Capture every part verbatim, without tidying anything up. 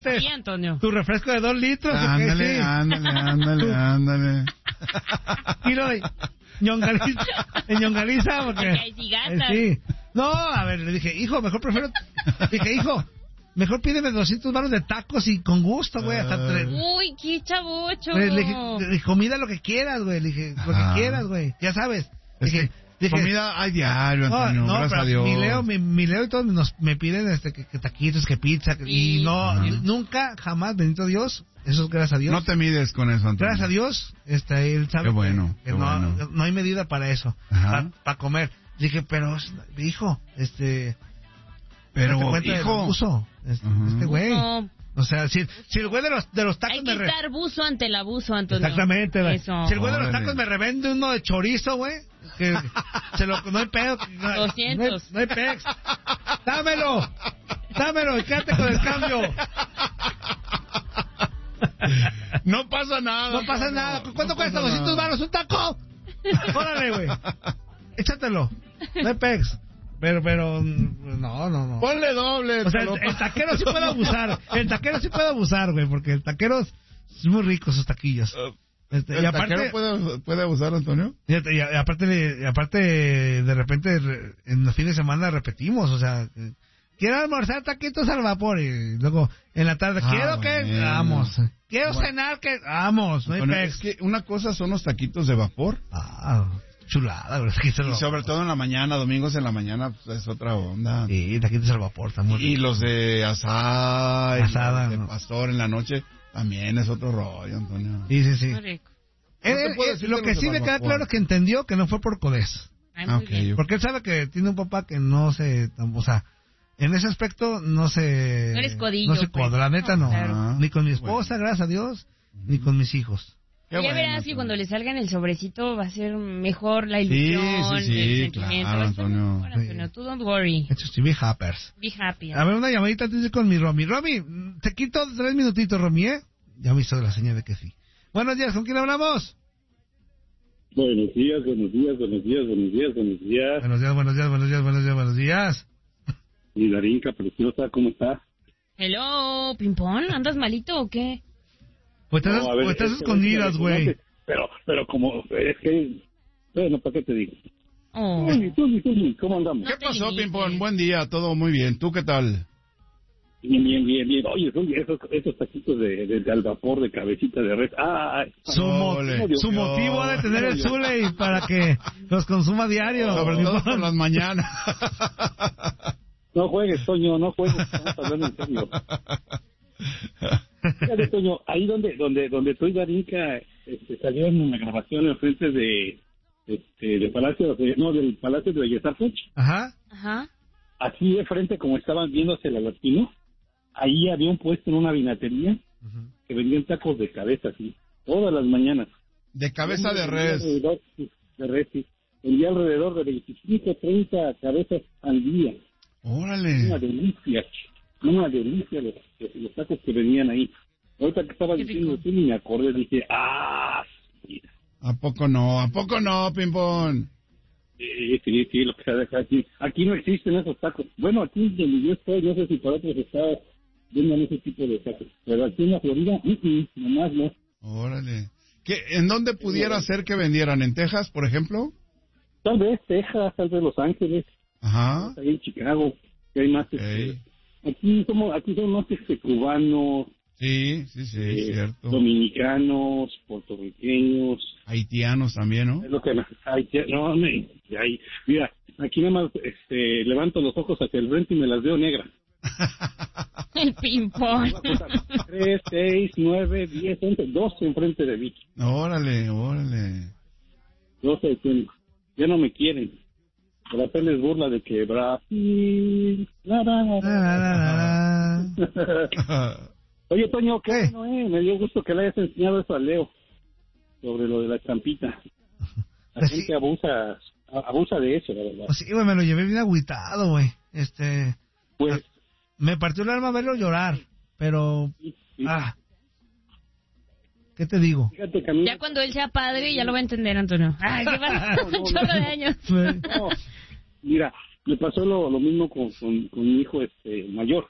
Sí, Antonio. Tu refresco de dos litros. Ándale, sí. ándale, ándale, ándale. Y lo de ñongaliza, en ñongaliza, porque... Porque hay cigatas. Eh, sí. No, a ver, le dije, hijo, mejor prefiero... Dije, hijo, mejor pídeme doscientos baros de tacos y con gusto, güey, hasta tres... Uy, qué chavocho. Le dije, le dije, comida lo que quieras, güey, le dije, lo que Ajá. quieras, güey, ya sabes. Le Es dije, que dije, comida hay diario, no, Antonio, no, gracias pero a Dios. mi Leo, mi, mi Leo y todos nos, me piden este, que, que taquitos, que pizza, que- Sí. y no, Ajá. y nunca, jamás, bendito Dios, eso es gracias a Dios. No te mides con eso, Antonio. Gracias a Dios, este, él sabe Qué bueno, que, que qué no, bueno. no hay medida para eso, Ajá. para comer. Dije, pero, hijo, este... Pero, date cuenta del hijo... abuso, este, Ajá. este güey. No. O sea, si, si el güey de los, de los tacos Hay me... que re- estar buzo ante el abuso, Antonio. Exactamente, güey. Eso. Si el güey de los Órale. tacos me revende uno de chorizo, güey, que se lo, no hay pedo. que- No, doscientos. No hay, no hay pex. Dámelo, dámelo y quédate con el cambio. No pasa nada. No pasa Antonio. nada. ¿Cuánto No cuesta? pasa ¿doscientos nada. baros un taco? Órale, güey. Échatelo. No hay pex. Pero, pero, no, no, no. Ponle doble. O sea, te lo el, el pa- taquero sí puede abusar. El taquero sí puede abusar, güey, porque el taquero es muy rico, sus taquillos. Este, ¿El y aparte, taquero puede, puede abusar, Antonio? fíjate, y, y aparte, y aparte, de repente, re- en los fines de semana repetimos, o sea, eh, quiero almorzar taquitos al vapor, y luego en la tarde, Ah, quiero que, bueno. vamos, quiero Bueno. cenar que, vamos, no hay Antonio, pex. es que una cosa son los taquitos de vapor. Ah, chulada, güey, taquitos al Y vapor. sobre todo en la mañana, domingos en la mañana, pues es otra onda. Sí, taquitos al vapor, está muy Y rico. los de asada, y Asada, los de ¿no? pastor en la noche, también es otro rollo, Antonio. Sí, sí, sí. Muy rico. Él- No te él- puedo él- decir lo de que los sí de me queda barbacoa. claro es que entendió que no fue por Codés. Ay, Ah, muy ok, bien. ok. Porque él sabe que tiene un papá que no se, o sea, en ese aspecto no se... No eres codillo, No se pues. codo, la neta no. No, claro. Ni con mi esposa, Bueno. gracias a Dios, ni con mis hijos. Qué ya bueno, verás que Antonio. cuando le salga en el sobrecito va a ser mejor la Sí, ilusión, sí, sí, el sentimiento. claro, Va a ser Antonio. mejor, Antonio. Tú don't worry. Estos sí, be happers. Be happy. A ver, una llamadita antes de ir con mi Romy. Romy, te quito tres minutitos, Romy, ¿eh? Ya me hizo la señal de que sí. Buenos días, ¿con quién hablamos? Buenos días, buenos días, buenos días, buenos días, buenos días. Buenos días, buenos días, buenos días, buenos días, buenos días. Mi Darinka preciosa, ¿cómo está? Hello, Pimpón, ¿andas malito o qué? Pues estás, No, a ver, pues estás es que- escondidas, es que- güey. Pero, pero como, es que, bueno, ¿para qué te digo? Oh. Tuli, Tuli, Tuli, ¿cómo andamos? ¿Qué No te pasó, limites. Pimpón? Buen día, todo muy bien. ¿Tú qué tal? Bien, bien, bien, bien. Oye, Tuli, esos, esos taquitos de, de, de al vapor, de cabecita de red. Ah, Su, mo- Ole. su motivo de tener el Zule y para que los consuma diario. Sobre todo por las mañanas. no juegues, Toño, no juegues, estamos hablando en serio. Fíjate, Toño, ahí donde, donde, donde tú y Darinka este, salieron en la grabación en frente de, este, de Palacio, de, no, del Palacio de Bellas Artes, Ajá. Ajá. así de frente como estaban viéndose el latino, ahí había un puesto en una vinatería que vendían tacos de cabeza, así, todas las mañanas. De cabeza de Vendía res. alrededor, sí, de res, sí. Vendía alrededor de veinticinco, treinta cabezas al día. Una Órale. delicia, ch- una delicia los, los tacos que venían ahí. Ahorita que estaba Qué diciendo rico. así, me acordé, dije, ah, mira. ¿A poco no? ¿A poco no, Pimpón? Sí, sí, sí, lo que se deja aquí. Aquí no existen esos tacos. Bueno, aquí donde yo estoy, no sé si para otros estados vendan ese tipo de tacos. Pero aquí en la Florida, uh -uh, nomás no. Órale. ¿Qué, ¿En dónde pudiera ser que vendieran? ¿En Texas, por ejemplo? Tal vez Texas, tal vez Los Ángeles, Ajá. ahí en Chicago, que hay más. Ok. Este, aquí somos, aquí son más este, cubanos, Sí, sí, sí, eh, cierto. dominicanos, puertorriqueños. Haitianos también, ¿no? Es lo que hay, no, me, ahí, mira, aquí nada más este, levanto los ojos hacia el frente y me las veo negras. El Pimpón. Tres, seis, nueve, diez, once, doce enfrente de mí. Órale, órale. doce, que ya no me quieren. Pero apenas burla de que Brasil. La, la, la, La, la, la, la, la. Oye, Toño, qué ¿Qué? bueno, eh. Me dio gusto que le hayas enseñado eso a Leo. Sobre lo de la champita. La Pues gente sí. abusa, a- abusa de eso, la verdad. Pues sí, güey, me lo llevé bien agüitado, güey. Este, Pues, me partió el alma verlo llorar, pero, sí, sí. ah, ¿qué te digo? Fíjate que a mí- Ya cuando él sea padre ya lo va a entender, Antonio. Ay, qué va No, no, un chorro no. de años. Güey. No, mira, me pasó lo, lo mismo con, con, con mi hijo este mayor.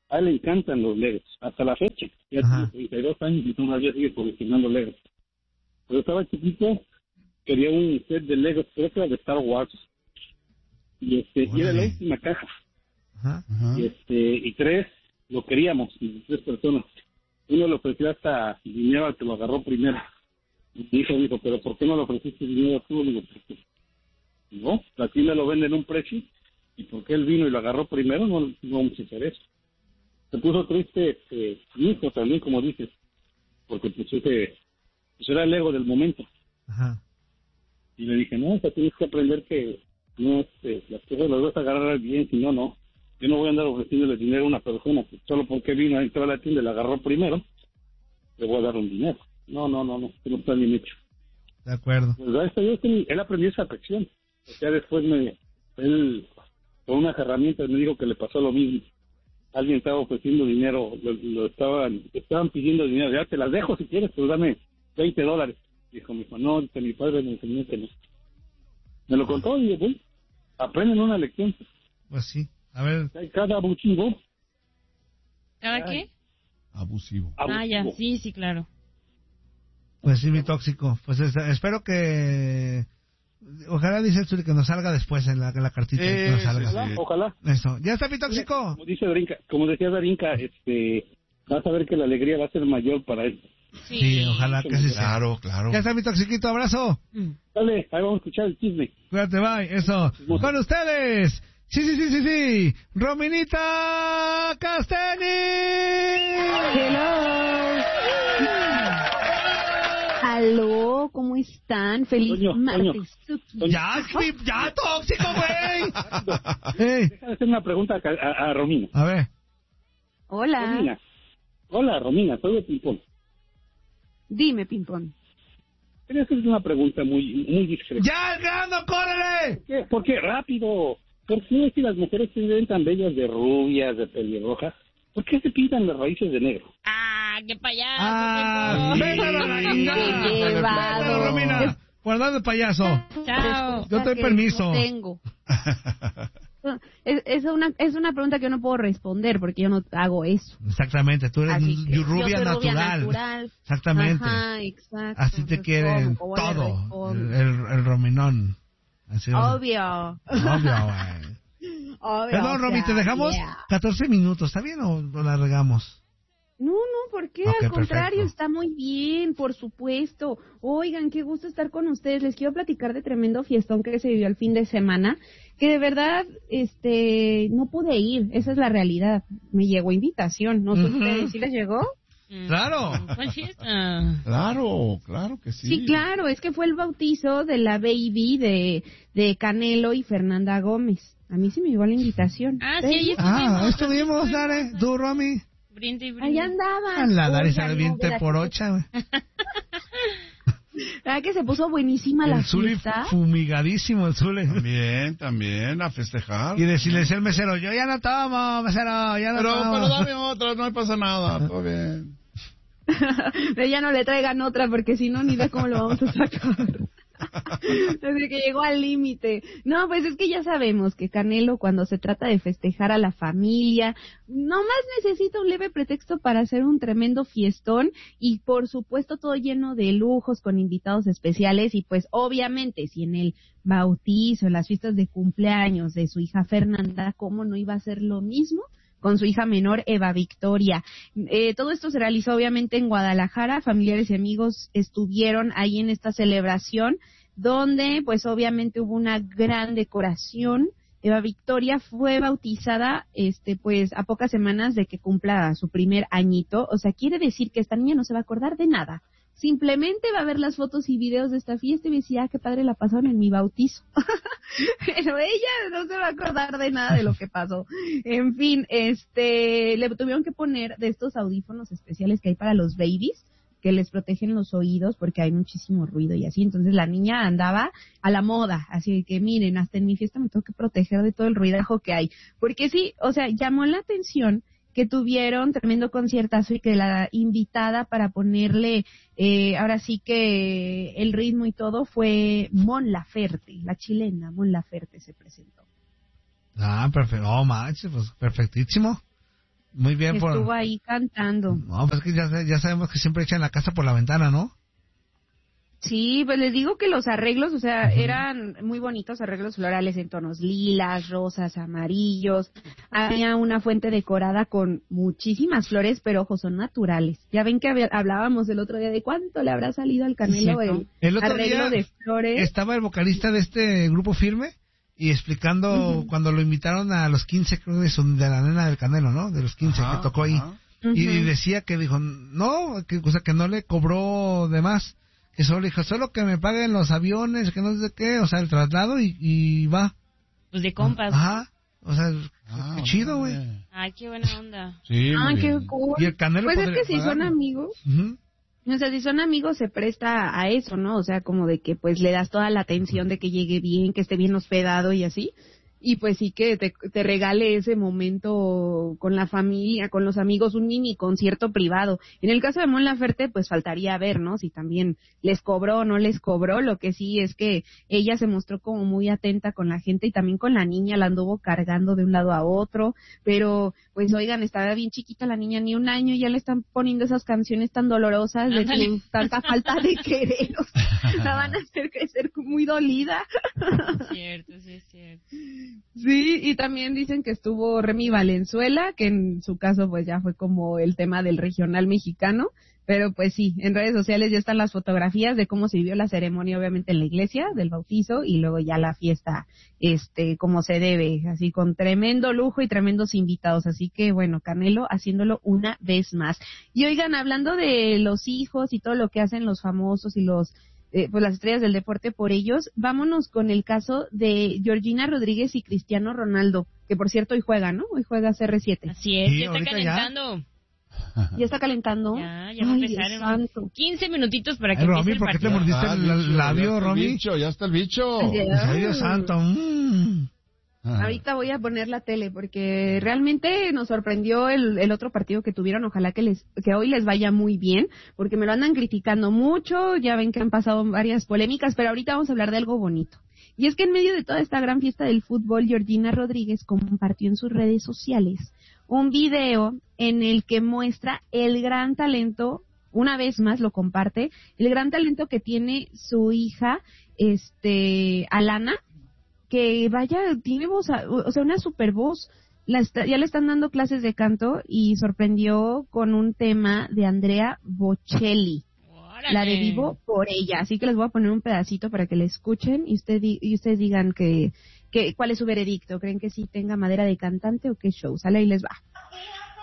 A él le encantan los Legos, hasta la fecha. Ya Ajá. tiene treinta y dos años y todavía sigue coleccionando Legos. Pero estaba chiquito, quería un set de Legos, creo que era de Star Wars. Y este, y era la Órale. última caja. Ajá. Ajá. Y este, y tres, lo queríamos, y tres personas. Uno le ofreció hasta dinero al que lo agarró primero. Y mi hijo dijo, pero ¿por qué no le ofreciste dinero tú? Le digo, porque no, la tienda lo vende en un precio, y porque él vino y lo agarró primero, no, no vamos a hacer eso. Se puso triste este, mi hijo también, como dices, porque pues, ese, pues era el ego del momento. Ajá. Y le dije, no, o sea, tienes que aprender que no, este, las cosas las vas a agarrar bien, si no, no. Yo no voy a andar ofreciéndole dinero a una persona que solo porque vino a entrar a la tienda y la agarró primero, le voy a dar un dinero. No, no, no, no, eso no está bien hecho. De acuerdo. Pues gracias a Dios, él él aprendió esa afección. O sea, después me, él, con unas herramientas me dijo que le pasó lo mismo. Alguien estaba ofreciendo dinero, lo, lo estaban, estaban pidiendo dinero, ya te las dejo si quieres, pero dame veinte dólares. Dijo mi hijo, no, que mi padre me enseñó que no. Me lo contó y dije, bueno, aprenden una lección. Pues sí. A ver. Hay cada abusivo. ¿Cada qué? Abusivo. Ah, ya, abusivo. sí, sí, claro. Pues sí, mi tóxico. Pues es- espero que... Ojalá, dice el Zuli, que nos salga después en la, en la cartita. Sí, que nos sí, salga. Ojalá, sí. ojalá. Eso. ¿Ya está mi tóxico? Como dice Darinka, como decía Darinka, este, vas a ver que la alegría va a ser mayor para él. Sí, ojalá que sí sea. Claro, claro. Ya está mi toxiquito, abrazo. Mm. Dale, ahí vamos a escuchar el chisme. Cuídate, bye. Eso. Con ustedes. Sí, sí, sí, sí, sí. Rominita Casteni. Aló, ¿cómo están? Feliz Toño, martes. Suki. Toño. Ya, ya, tóxico, güey. Ey, Déjame hacer una pregunta a, a, a Romina. a ver. Hola. Romina. Hola, Romina, soy de Pimpón. Dime, Pimpón. Quería hacer una pregunta muy muy discreta. ¡Ya, el grano, córrele! ¿Por qué? ¿Por qué? Rápido. ¿Por qué si las mujeres se ven tan bellas de rubias, de pelirrojas, por qué se pintan las raíces de negro? Ah, qué payaso. Ah, qué vete a la Qué chingada. llevado. Vete, Romina. Guardad de payaso. Chao. Yo te doy Que permiso. no tengo. Es, es, una, es una pregunta que yo no puedo responder porque yo no hago eso. Exactamente, tú eres Así que y rubia, yo soy rubia natural. natural. Exactamente. Ajá, exacto. Así te Pues, quieren ¿cómo? ¿Cómo le todo. respondo? El, el, el Rominón. Así, Obvio. Obvio, güey. Obvio. Perdón, o Romy, sea, te dejamos yeah. catorce minutos. ¿Está bien o o la regamos? No, no, ¿por qué? Ok, Al contrario, perfecto. está muy bien, por supuesto. Oigan, qué gusto estar con ustedes. Les quiero platicar de tremendo fiestón que se vivió el fin de semana, que de verdad, este, no pude ir. Esa es la realidad. Me llegó invitación. No sé Ujú. ustedes, ¿sí les llegó? Mm. Claro. ¿Cuál fiesta? Claro, claro que sí. Sí, claro, es que fue el bautizo de la baby de, de Canelo y Fernanda Gómez. A mí sí me llegó la invitación. Ah, sí, ahí Ah, estuvimos. estuvimos, Dare. ¿Tú, Romy? Brinde y brinde. Allá andaban. La Dare Oigan, sale no, bien te ¿verdad por que- ocha, güey. ¿Verdad que se puso buenísima la El Zuli fiesta? fumigadísimo, el Zuli. También, también, a festejar. Y decirle al mesero, yo ya no tomo, mesero, ya no Pero, tomo. pero dame otra, no pasa nada, todo bien. Pero ya no le traigan otra porque si no ni de cómo lo vamos a sacar. Desde que llegó al límite. No, pues es que ya sabemos que Canelo, cuando se trata de festejar a la familia, nomás necesita un leve pretexto para hacer un tremendo fiestón y por supuesto todo lleno de lujos con invitados especiales y pues obviamente si en el bautizo, en las fiestas de cumpleaños de su hija Fernanda, ¿cómo no iba a ser lo mismo? Con su hija menor, Eva Victoria. Eh, todo esto se realizó obviamente en Guadalajara, familiares y amigos estuvieron ahí en esta celebración, donde pues obviamente hubo una gran decoración. Eva Victoria fue bautizada este pues a pocas semanas de que cumpla su primer añito, o sea, quiere decir que esta niña no se va a acordar de nada. Simplemente va a ver las fotos y videos de esta fiesta y decía, ah, qué padre la pasaron en mi bautizo. Pero ella no se va a acordar de nada de lo que pasó. En fin, este, le tuvieron que poner de estos audífonos especiales que hay para los babies, que les protegen los oídos porque hay muchísimo ruido y así. Entonces la niña andaba a la moda, así que miren, hasta en mi fiesta me tengo que proteger de todo el ruidajo que hay. Porque sí, o sea, llamó la atención que tuvieron tremendo conciertazo y que la invitada para ponerle, eh, ahora sí que el ritmo y todo fue Mon Laferte, la chilena Mon Laferte se presentó. Ah, perfecto. Oh, manches, pues perfectísimo. Muy bien por... Estuvo ahí cantando. No, pues es que ya, ya sabemos que siempre echan la casa por la ventana, ¿no? Sí, pues les digo que los arreglos, o sea, Ujú. eran muy bonitos arreglos florales en tonos lilas, rosas, amarillos. Había una fuente decorada con muchísimas flores, pero ojo, son naturales. Ya ven que había- hablábamos el otro día de cuánto le habrá salido al Canelo Cierto. el, El otro arreglo día de flores. Estaba el vocalista de este grupo Firme y explicando Ujú. cuando lo invitaron a los quince, creo que son de la nena del Canelo, ¿no? De los quince Ajá, que tocó ahí. ajá. Y, Ujú. y decía que dijo, no, que, o sea, que no le cobró de más. Que solo dijo, solo que me paguen los aviones, que no sé qué, o sea, el traslado y, y va. Pues de compas. Ajá. O sea, Ah, qué chido, güey. órale. Ay, qué buena onda. Sí, Ah, muy qué bien. cool. Y el Canelo Pues es podría que si son pagarlo. amigos, Ujú. o sea, si son amigos se presta a eso, ¿no? O sea, como de que pues le das toda la atención de que llegue bien, que esté bien hospedado y así. Y pues sí que te, te regale ese momento con la familia, con los amigos, un mini concierto privado. En el caso de Mon Laferte, pues faltaría ver, ¿no? Si también les cobró o no les cobró. Lo que sí es que ella se mostró como muy atenta con la gente y también con la niña, la anduvo cargando de un lado a otro. Pero, pues oigan, estaba bien chiquita la niña, ni un año, y ya le están poniendo esas canciones tan dolorosas de Ándale. su tanta falta de querer. O sea, la van a hacer crecer muy dolida. Cierto, sí es cierto. Sí, y también dicen que estuvo Remy Valenzuela, que en su caso pues ya fue como el tema del regional mexicano, pero pues sí, en redes sociales ya están las fotografías de cómo se vivió la ceremonia, obviamente en la iglesia del bautizo, y luego ya la fiesta, este, como se debe, así con tremendo lujo y tremendos invitados, así que bueno, Canelo haciéndolo una vez más. Y oigan, hablando de los hijos y todo lo que hacen los famosos y los Eh, pues las estrellas del deporte por ellos, vámonos con el caso de Georgina Rodríguez y Cristiano Ronaldo, que por cierto hoy juega, ¿no? Hoy juega C R siete. Así es, Sí, ya está ahorita ya. calentando. ¿Ya está calentando? Ya, ya va a Ay, empezar. Dios en unos santo. quince minutitos para que Ay, empiece Romy, el ¿por qué te partido. mordiste Ah, el bicho, ya labio, está el Romy? bicho, ya está el bicho. Ay, Ay, Dios santo. mm. Ajá. Ahorita voy a poner la tele porque realmente nos sorprendió el, el otro partido que tuvieron. Ojalá que les que hoy les vaya muy bien, porque me lo andan criticando mucho. Ya ven que han pasado varias polémicas, pero ahorita vamos a hablar de algo bonito. Y es que en medio de toda esta gran fiesta del fútbol, Georgina Rodríguez compartió en sus redes sociales un video en el que muestra el gran talento, una vez más lo comparte, el gran talento que tiene su hija, este, Alana, que vaya, tiene voz, o sea, una super voz. La está, ya le están dando clases de canto y sorprendió con un tema de Andrea Bocelli, Órale. la de Vivo por ella. Así que les voy a poner un pedacito para que la escuchen y, usted, y ustedes digan que, que cuál es su veredicto. ¿Creen que sí tenga madera de cantante o qué show? Sale y les va.